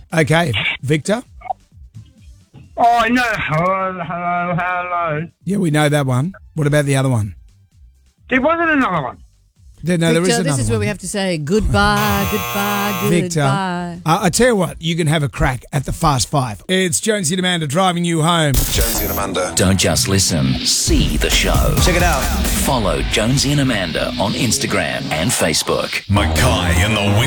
Okay, Victor? Oh, no. Hello. Yeah, we know that one. What about the other one? There wasn't another one. No, there is Victor, another this is where one. we have to say goodbye, Victor, goodbye. I tell you what, you can have a crack at the Fast Five. It's Jonesy and Amanda driving you home. Jonesy and Amanda. Don't just listen, see the show. Check it out. Follow Jonesy and Amanda on Instagram and Facebook. Mackay in the Winter